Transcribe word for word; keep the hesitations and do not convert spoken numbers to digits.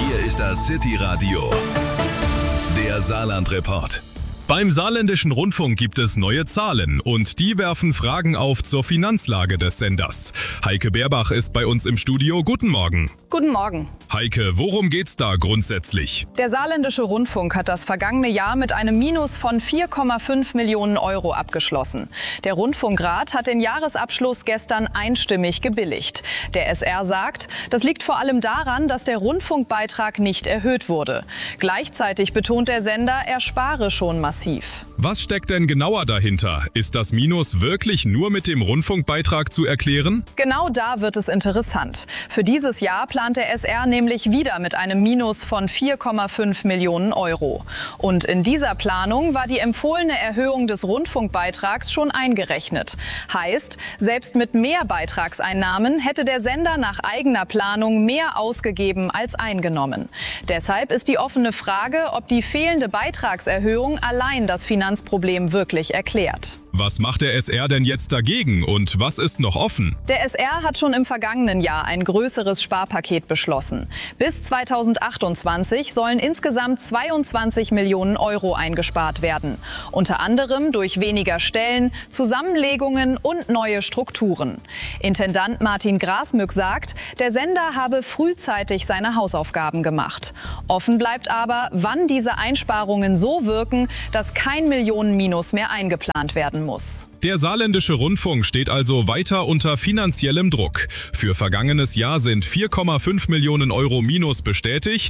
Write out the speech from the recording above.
Hier ist das City Radio, der Saarland-Report. Beim Saarländischen Rundfunk gibt es neue Zahlen und die werfen Fragen auf zur Finanzlage des Senders. Heike Baerbach ist bei uns im Studio. Guten Morgen. Guten Morgen. Heike, worum geht's da grundsätzlich? Der Saarländische Rundfunk hat das vergangene Jahr mit einem Minus von vier Komma fünf Millionen Euro abgeschlossen. Der Rundfunkrat hat den Jahresabschluss gestern einstimmig gebilligt. Der S R sagt, das liegt vor allem daran, dass der Rundfunkbeitrag nicht erhöht wurde. Gleichzeitig betont der Sender, er spare schon massiv. Was steckt denn genauer dahinter? Ist das Minus wirklich nur mit dem Rundfunkbeitrag zu erklären? Genau da wird es interessant. Für dieses Jahr plant der S R nämlich wieder mit einem Minus von vier Komma fünf Millionen Euro. Und in dieser Planung war die empfohlene Erhöhung des Rundfunkbeitrags schon eingerechnet. Heißt, selbst mit mehr Beitragseinnahmen hätte der Sender nach eigener Planung mehr ausgegeben als eingenommen. Deshalb ist die offene Frage, ob die fehlende Beitragserhöhung allein das Finanzproblem wirklich erklärt. Was macht der S R denn jetzt dagegen und was ist noch offen? Der S R hat schon im vergangenen Jahr ein größeres Sparpaket beschlossen. Bis zweitausendachtundzwanzig sollen insgesamt zweiundzwanzig Millionen Euro eingespart werden. Unter anderem durch weniger Stellen, Zusammenlegungen und neue Strukturen. Intendant Martin Grasmück sagt, der Sender habe frühzeitig seine Hausaufgaben gemacht. Offen bleibt aber, wann diese Einsparungen so wirken, dass kein Millionenminus mehr eingeplant werden muss. Der Saarländische Rundfunk steht also weiter unter finanziellem Druck. Für vergangenes Jahr sind vier Komma fünf Millionen Euro Minus bestätigt.